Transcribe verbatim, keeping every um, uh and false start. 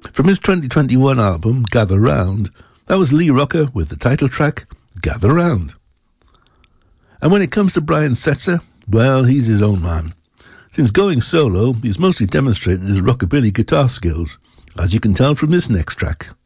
From his twenty twenty-one album, Gather Round, that was Lee Rocker with the title track, Gather Round. And when it comes to Brian Setzer, well, he's his own man. Since going solo, he's mostly demonstrated his rockabilly guitar skills, as you can tell from this next track.